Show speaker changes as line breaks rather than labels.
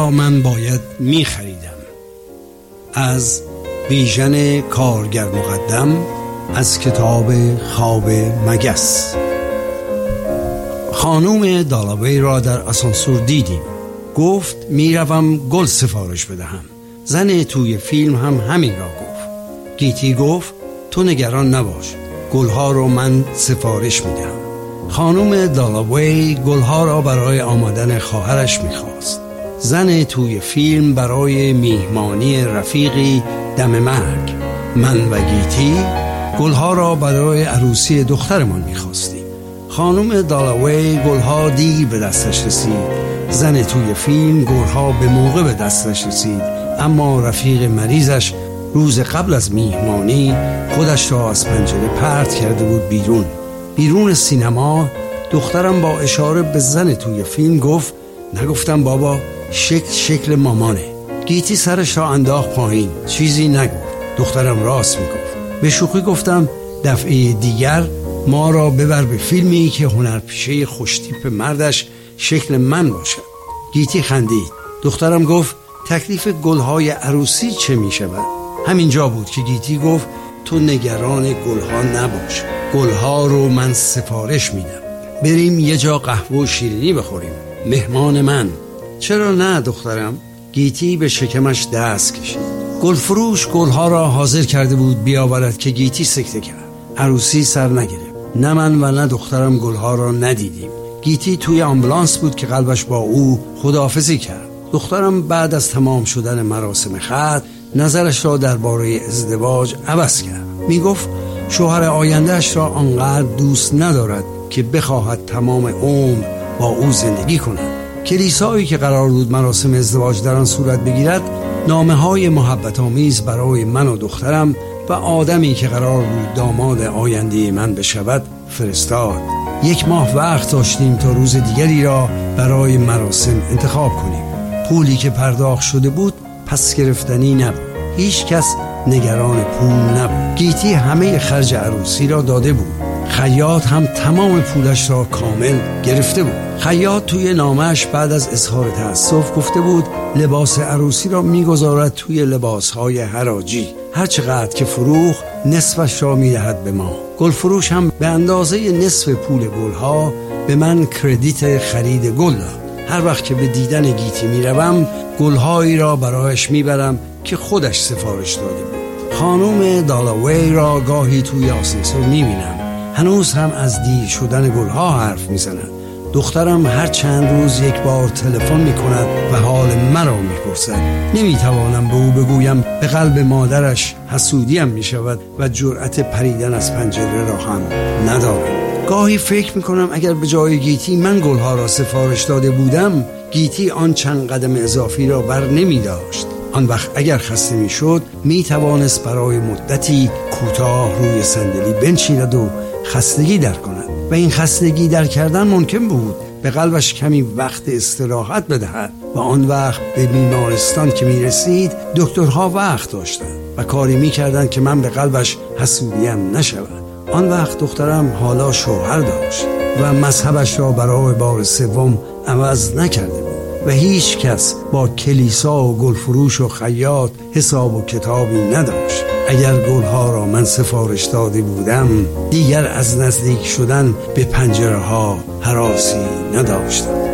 را من باید می خریدم. از بیژن کارگر مقدم، از کتاب خواب مگس. خانوم دالاوی را در آسانسور دیدیم. گفت میروم گل سفارش بدهم. زن توی فیلم هم همین را گفت. گیتی گفت تو نگران نباش، گلها رو من سفارش میدم. خانوم دالاوی گلها را برای آمدن خواهرش میخواست. زن توی فیلم برای میهمانی رفیقی دم مرگ. من و گیتی گلها را برای عروسی دخترمان میخواستیم. خانم دالاوی گلها دیر به دستش رسید. زن توی فیلم گلها به موقع به دستش رسید، اما رفیق مریضش روز قبل از میهمانی خودش را از پنجره پرت کرده بود بیرون سینما. دخترم با اشاره به زن توی فیلم گفت نگفتم بابا، شکل مامانه. گیتی سرش را انداخت پایین، چیزی نگفت. دخترم راست میگفت. به شوخی گفتم دفعه دیگر ما را ببر به فیلمی که هنرپیشه خوشتیپ مردش شکل من باشد. گیتی خندید. دخترم گفت تکلیف گلهای عروسی چه می شود؟ همینجا بود که گیتی گفت تو نگران گلها نباش، گلها رو من سفارش میدم. بریم یه جا قهوه و شیرینی بخوریم، مهمان من. چرا نه دخترم؟ گیتی به شکمش دست کشید. گلفروش گلها را حاضر کرده بود بیاورد که گیتی سکته کرد. عروسی سر نگرفت. نه من و نه دخترم گلها را ندیدیم. گیتی توی آمبولانس بود که قلبش با او خداحافظی کرد. دخترم بعد از تمام شدن مراسم ختم نظرش را درباره ازدواج عوض کرد. می گفت شوهر آیندهش را آنقدر دوست ندارد که بخواهد تمام عمر با او زندگی کند. کلیسایی که قرار بود مراسم ازدواج در آن صورت بگیرد نامه‌های محبت آمیز برای من و دخترم و آدمی که قرار بود داماد آینده من بشود فرستاد. 1 ماه وقت داشتیم تا روز دیگری را برای مراسم انتخاب کنیم. پولی که پرداخت شده بود پس گرفتنی نبود. هیچ کس نگران پول نبود. گیتی همه خرج عروسی را داده بود. خیاط هم تمام پولش را کامل گرفته بود. خیاط توی نامش بعد از اظهار تأسف گفته بود لباس عروسی را میگذارد توی لباسهای حراجی. هر چقدر که فروخت نصفش را میدهد به ما. گلفروش هم به اندازه نصف پول گلها به من کردیت خرید گل داد. هر وقت که به دیدن گیتی میروم گلهایی را برایش میبرم که خودش سفارش داده بود. خانم دالاوی را گاهی توی آسانسور میبینم. هنوز هم از دیر شدن گلها حرف میزند. دخترم هر چند روز 1 بار تلفن میکند و حال مرا میپرسد. نمیتوانم به او بگویم. به قلب مادرش حسودیم میشود و جرأت پریدن از پنجره را هم ندارم. گاهی فکر میکنم اگر به جای گیتی من گلها را سفارش داده بودم، گیتی آن چند قدم اضافی را بر نمی داشت. آن وقت اگر خسته می شد می توانست برای مدتی کوتاه روی صندلی بنشیند و خستگی در کند و این خستگی در کردن ممکن بود به قلبش کمی وقت استراحت بدهد و آن وقت به بیمارستان که می رسید دکترها وقت داشتند و کاری می کردند که من به قلبش حسودیم نشود. آن وقت دخترم حالا شوهر داشت و مذهبش را برای بار 3 عوض نکرده بود و هیچ کس با کلیسا و گلفروش و خیاط حساب و کتابی نداشت. اگر گلها را من سفارش داده بودم دیگر از نزدیک شدن به پنجره ها هراسی نداشتم.